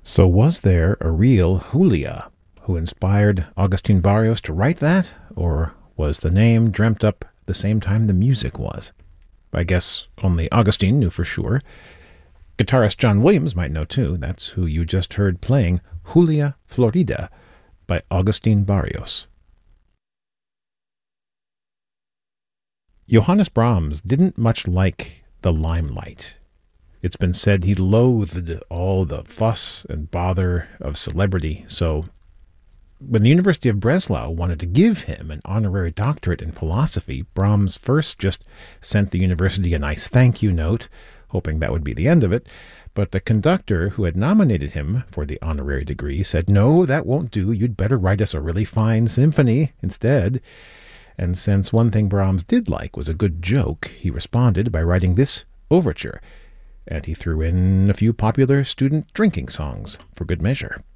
So was there a real Julia who inspired Agustin Barrios to write that? Or was the name dreamt up the same time the music was? I guess only Augustine knew for sure. Guitarist John Williams might know too. That's who you just heard playing Julia Florida by Agustin Barrios. Johannes Brahms didn't much like the limelight. It's been said he loathed all the fuss and bother of celebrity, so when the University of Breslau wanted to give him an honorary doctorate in philosophy, Brahms first just sent the university a nice thank you note, hoping that would be the end of it, but the conductor who had nominated him for the honorary degree said, "No, that won't do. You'd better write us a really fine symphony instead." And since one thing Brahms did like was a good joke, he responded by writing this overture, and he threw in a few popular student drinking songs for good measure.